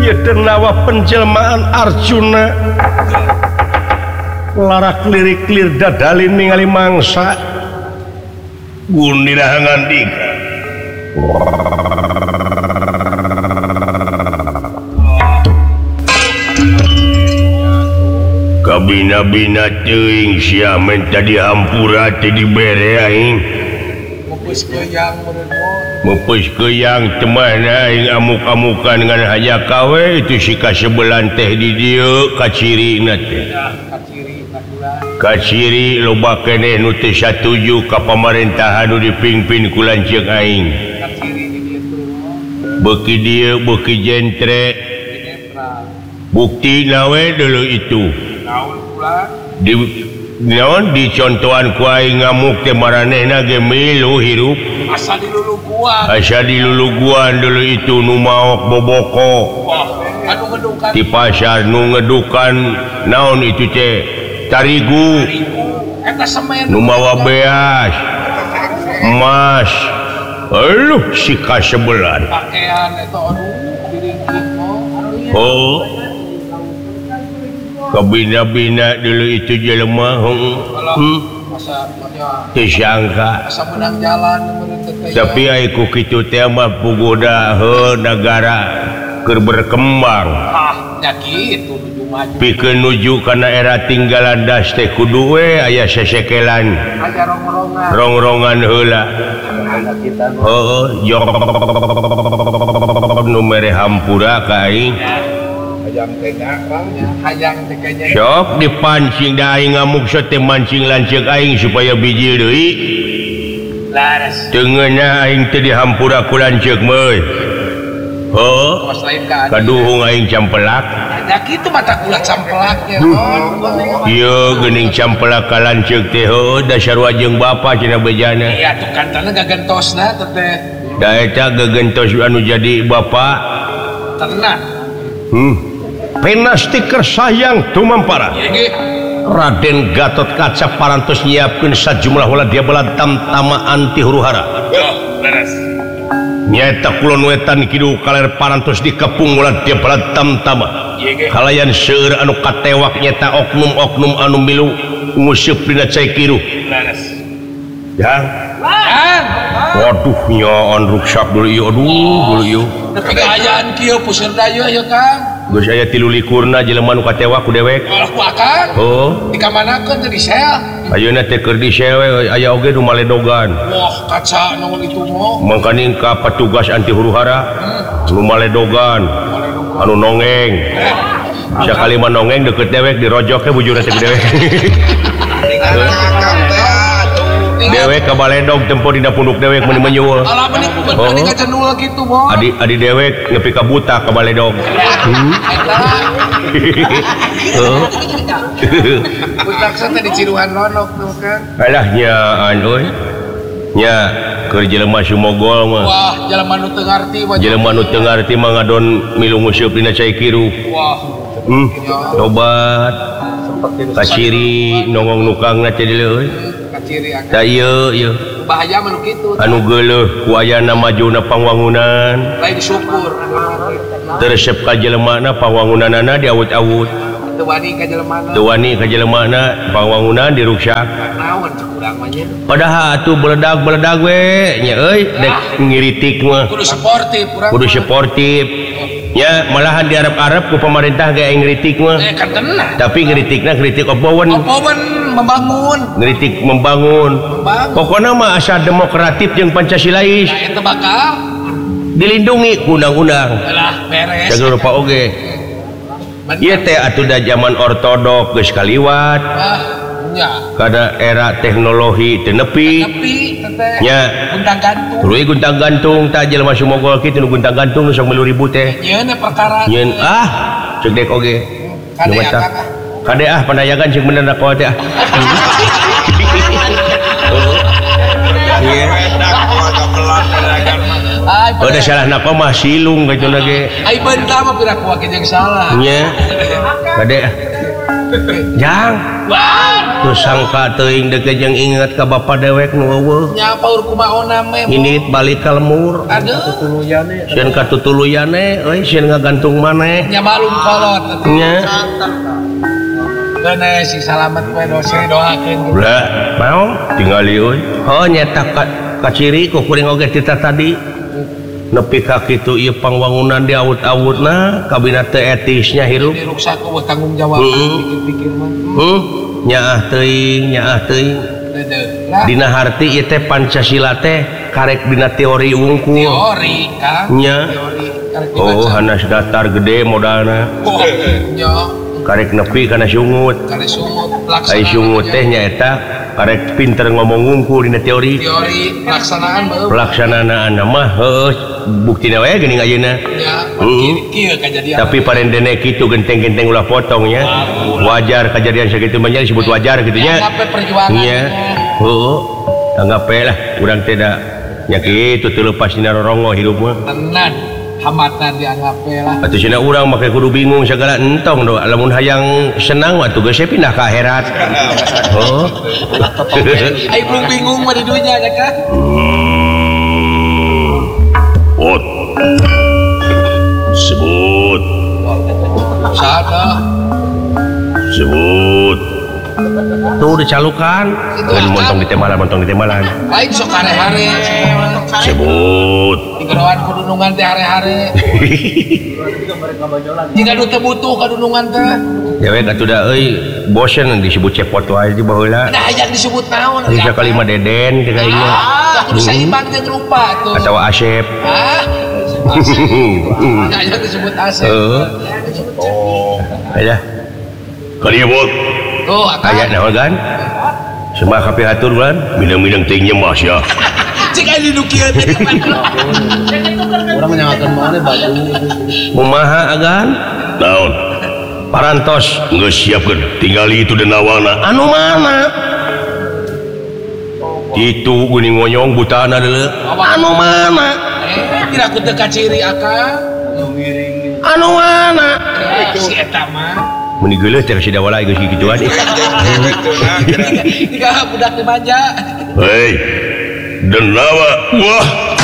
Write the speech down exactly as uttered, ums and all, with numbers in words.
Yedenawa penjelmaan Arjuna larak lirik-lir dadalin ningali mangsa gundina ngandika kabina-bina teuing sia menta dihampura teh dibere aing Mupus ke yang mupus ke yang temana aing amuk-amukan dengan haja kawe itu si kasebelan teh di dieu kacirina teh kaciri loba keneh nu teu satuju ka pamerintahan nu dipingpin ku lanceuk aing beuki dieu beuki jentre bukti nawe dulu itu di naon dicontohan ku aing ngamuk teh maranehna ge milu hirup asa diluluguan asa diluluguan dulu itu nu maok boboko anu ngedukan di pasar nu ngedukan naon itu teh tarigu eta semen nu mawa beas emas aluh si kasebelan pakaian eta anu diringkih oh kabina-bina dulu itu jelema hmm masa teu sangka asa menang jalan tapi ai ku kitu teh mah puguda heuh negara keur berkembang ah nya kitu nuju maju pikeun nuju kana era tinggalan das teh kudu we aya sesekelan aya rong-rongan rong-rongan heula heuh yo nu mere hampura ka aing hayang teh hayang teh kayaknya sok dipancing da aing ngamuk so teh mancing lanceuk aing supaya biji deui laras teungeunna aing teh dihampura ku lanceuk meuy heuh kos lain ka kaduhung aing campelak da kitu mata kula campelaknya ieu geuning campelak ka lanceuk teh heuh dasar wajeng bapa cenah bejana iya tuh kantana gagentosna teh da eta gegentos anu jadi bapa tenang hmm penas stiker sayang tumampara ieu Raden Gatot Kaca parantos nyiapkeun sajumlah ulah dia bala tamtama anti huru-hara laras nyaeta kulon wetan kidu kaler parantos dikepung ulah dia bala tamtama kalayan seueur anu katewak nyaeta oknum-oknum anu milu nguseup dina cai kiru laras ya kan waduh nyaon ruksak dulu ieu aduh dulu ieu tapi kaayaan kieu puseur dayeuh ya Kang geus aya tilu likurna jelema nu katewak ku dewek kalau ku Akang oh dikamanakeun teh di sel ayeuna teh keur di sewe aya oge nu maledogan wah kaca naon itu mah mangkaning ka petugas anti huru-hara nu maledogan anu nongeng sakali mah nongeng deket dewek dirojok ke bujurna teh dewek dewek ka baledog tempo dina punduk dewek meuni menyuwul alah meni meni kacenul kitu mah adi adi dewek nepi ka buta ka baledog butak teh di Ciruhan Lonok tuh kan alah nyaan euy nya keur jelema sumogol mah wah jelema nu teu ngarti mah jelema nu teu ngarti mah ngadon milu nguseup dina cai kiru wah hmm tobat kaciri nongong nukangna teh dieu euy kaciri Akang da ieu ieu bahaya mah nu kitu anu geuleuh ku ayana majuna pangwangunan lain syukur teresep ka jelemana pangwangunanana diawut-awut teu wani ka jelemana teu wani ka jelemana pangwangunan diruksak naon cekurang mah nya padahal atuh beledag-beledag we nya euy dek ngiritik mah kudu sportif urang kudu sportif nya malahan di Arab-Arab ku pemerintah ge aing ngiritik mah eh kan tenang tapi ngiritikna kritik opowen opowen membangun ngiritik membangun membangun pokona mah asa demokratif jeung Pancasilais nah eta bakal dilindungi ku undang-undang lah beres jaga rupa oge ieu teh atuh da zaman ortodok geus kaliwat ah nya kada era teknologi teu nepi tapi teteh nya undang gantung tuluy guntang gantung tah jelema sumogol kitu nu guntang gantung nu sok milu ribu teh nyeun perkara nyeun ah ceuk dek oge kade nu Akang kade ah pandayagan ceuk bener da teh ah ai oh da salah na mah silung kitu lagi ai bentah mah pira kuat jeung salah nya kade ah Jang terus sangka teuing deket yang inget ke bapak dewek nu eueuh nya paur kumaona meh ini balik ka lemur aduh sieun ka tutuluyane euy sieun ngagantung maneh nya malum kolot nya kene si salamet we dosa doakeun ulah mau tingali euy oh nyata ka kaciri ku kuring oge tita tadi nepi ka kitu ieu pangwangunan di awut-awutna kabina teu etisnya hirup di ruksak eueuh tanggung jawab pikir-pikir mah hmm nyaah teuing nyaah teuing dina harti ieu teh Pancasila teh karek dina teori wungkul teori kan nya oh hanas datar gede modalna oh nya karek nepi kana sungut karek sungut ai sungut teh nyaeta karek pinter ngomong wungkul dina teori teori pelaksanaan bae pelaksanaan mah heuh buktina we geuning ayeuna ya kieu kejadian tapi parendene kitu genteng-genteng ulah potongnya wajar kejadian sakitu mah disebut wajar kitu nya sampai perjuangan nya heuh anggap we lah urang teh da nya kitu teu leupas dina rorongo hirup mah tenan hamatan dianggap we lah atuh cenah urang make kudu bingung segala entong do lamun hayang senang atuh geus pindah ka akhirat oh ai belum bingung mah di dunya ya kan Ot. Sebut. sada Sebut. Tuh dicalukan. Keun montong di temalan, montong di temalan. lain sok hare-hare Sebut. di geroan kudunungan teh hare-hare jika nu teu butuh kadunungan teh Ya we atuh da euy bosen disebut cepot wae di baheula. nah yang disebut naon Bisa kalima deden teh kayaknya. ah kudu saiman jeung rupa tuh Atau Asep. ah yang disebut asep Heeh. Oh, aya. Kali bot. tuh Aya akan naon kan? Semua kape hatur kan? Minang-minang teuing nya mas ya. cik aya nu kieu teh Orang menyangkakan mana baju Kumaha agan? naon Parantos nggak siapkan tinggali itu dan awana anu mana? Itu geuning ngonyong butana deuleu. Anu mana? eh tidak ku teu kaciri akang Anu mana? eh si eta mah Meni geuleuh teh si dawala geus gituan. tiga budak dimanja hei dan nawa wah